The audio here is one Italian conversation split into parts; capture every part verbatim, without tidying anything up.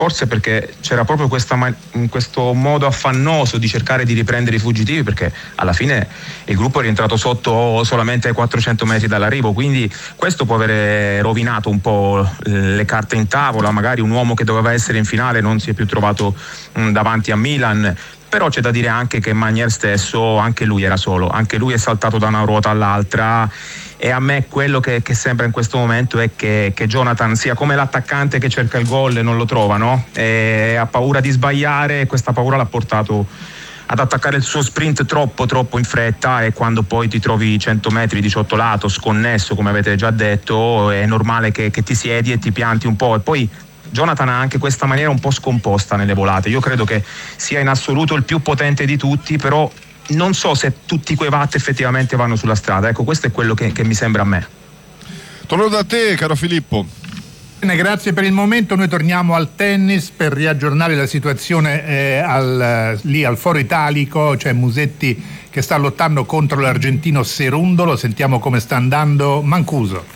Forse perché c'era proprio questa man- questo modo affannoso di cercare di riprendere i fuggitivi, perché alla fine il gruppo è rientrato sotto solamente ai quattrocento metri dall'arrivo, quindi questo può avere rovinato un po' le carte in tavola. Magari un uomo che doveva essere in finale non si è più trovato mh, davanti a Milan. Però c'è da dire anche che Magnier stesso, anche lui era solo, anche lui è saltato da una ruota all'altra, e a me quello che, che sembra in questo momento è che, che Jonathan sia come l'attaccante che cerca il gol e non lo trova, no? E ha paura di sbagliare, e questa paura l'ha portato ad attaccare il suo sprint troppo troppo in fretta, e quando poi ti trovi cento metri diciotto lato sconnesso, come avete già detto, è normale che, che ti siedi e ti pianti un po'. E poi Jonathan ha anche questa maniera un po' scomposta nelle volate. Io credo che sia in assoluto il più potente di tutti, però non so se tutti quei watt effettivamente vanno sulla strada. Ecco, questo è quello che, che mi sembra a me. Torno da te, caro Filippo. Bene, grazie per il momento. Noi torniamo al tennis per riaggiornare la situazione eh, al, lì al Foro Italico. C'è Musetti che sta lottando contro l'argentino Cerundolo. Sentiamo come sta andando Mancuso.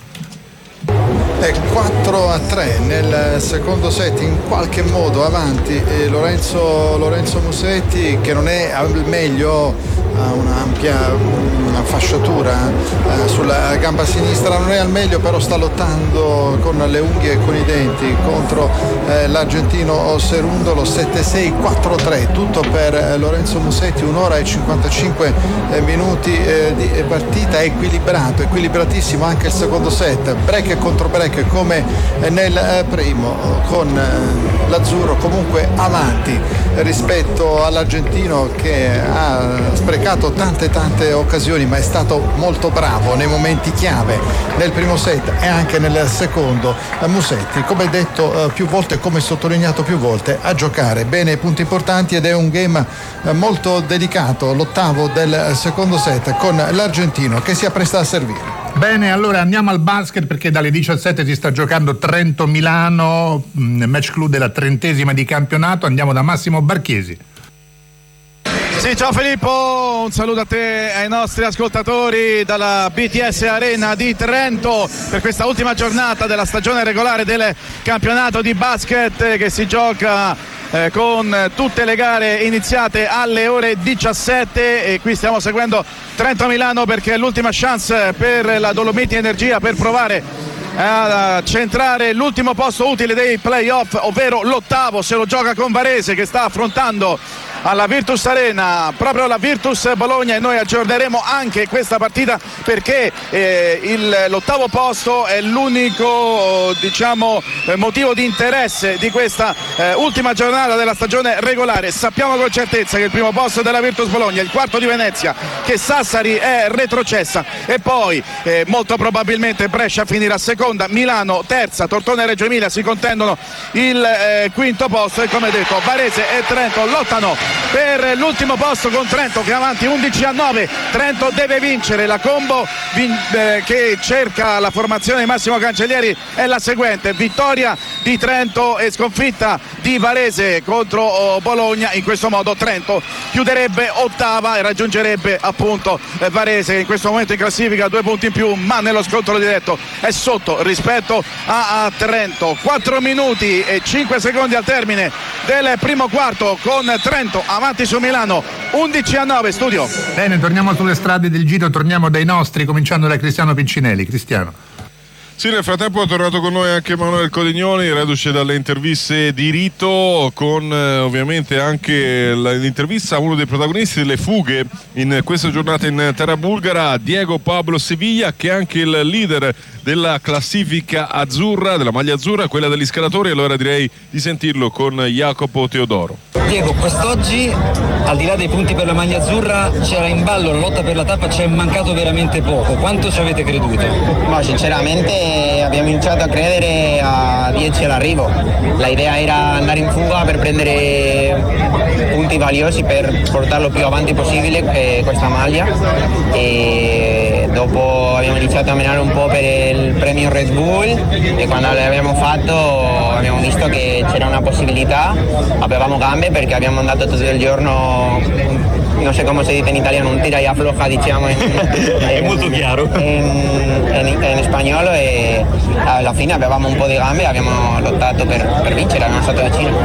È quattro a tre nel secondo set, in qualche modo avanti e Lorenzo, Lorenzo Musetti, che non è al meglio, ha un'ampia una fasciatura eh, sulla gamba sinistra, non è al meglio, però sta lottando con le unghie e con i denti contro eh, l'argentino Cerundolo. Sette sei quattro tre, tutto per eh, Lorenzo Musetti. Un'ora e cinquantacinque eh, minuti eh, di partita, equilibrato, equilibratissimo anche il secondo set, break e contro break come nel primo, con l'azzurro comunque avanti rispetto all'argentino, che ha sprecato tante tante occasioni, ma è stato molto bravo nei momenti chiave nel primo set e anche nel secondo. Musetti, come detto più volte, come sottolineato più volte, a giocare bene i punti importanti, ed è un game molto delicato, l'ottavo del secondo set, con l'argentino che si appresta a servire. Bene, allora andiamo al basket, perché dalle diciassette si sta giocando Trento-Milano, match clou della trentesima di campionato. Andiamo da Massimo Barchiesi. Sì, ciao Filippo, un saluto a te e ai nostri ascoltatori dalla B T S Arena di Trento per questa ultima giornata della stagione regolare del campionato di basket, che si gioca eh, con tutte le gare iniziate alle ore diciassette, e qui stiamo seguendo Trento-Milano perché è l'ultima chance per la Dolomiti Energia per provare a centrare l'ultimo posto utile dei playoff, ovvero l'ottavo. Se lo gioca con Varese, che sta affrontando alla Virtus Arena proprio la Virtus Bologna, e noi aggiorneremo anche questa partita perché eh, il, l'ottavo posto è l'unico diciamo eh, motivo di interesse di questa eh, ultima giornata della stagione regolare. Sappiamo con certezza che il primo posto della Virtus Bologna, il quarto di Venezia, che Sassari è retrocessa, e poi eh, molto probabilmente Brescia finirà seconda, Milano terza, Tortona e Reggio Emilia si contendono il eh, quinto posto, e come detto Varese e Trento lottano per l'ultimo posto, con Trento che è avanti undici a nove. Trento deve vincere, la combo vin- eh, che cerca la formazione di Massimo Cancellieri è la seguente: vittoria di Trento e sconfitta di Varese contro oh, Bologna. In questo modo Trento chiuderebbe ottava e raggiungerebbe appunto eh, Varese, che in questo momento in classifica due punti in più, ma nello scontro diretto è sotto rispetto a, a Trento. quattro minuti e cinque secondi al termine del primo quarto, con Trento avanti su Milano undici a nove. Studio. Bene, torniamo sulle strade del giro, torniamo dai nostri, cominciando da Cristiano Piccinelli. Cristiano. Sì, nel frattempo è tornato con noi anche Emanuele Codignoni, reduce dalle interviste di rito, con eh, ovviamente anche l'intervista a uno dei protagonisti delle fughe in questa giornata in terra bulgara, Diego Pablo Sevilla, che è anche il leader della classifica azzurra, della maglia azzurra, quella degli scalatori. Allora direi di sentirlo con Jacopo Teodoro. Diego, quest'oggi al di là dei punti per la maglia azzurra c'era in ballo la lotta per la tappa, ci è mancato veramente poco. Quanto ci avete creduto? Ma sinceramente abbiamo iniziato a credere a dieci all'arrivo. La idea era andare in fuga per prendere punti valiosi per portarlo più avanti possibile eh, questa maglia, e dopo abbiamo iniziato a menare un po' per il premio Red Bull, e quando l'abbiamo fatto abbiamo visto che c'era una possibilità, avevamo gambe perché abbiamo andato tutto il giorno non so come si dice in italiano, un tira e afloja, diciamo in, è molto chiaro in, in, in spagnolo, e alla fine avevamo un po' di gambe, abbiamo lottato per, per vincere, abbiamo stato vicini.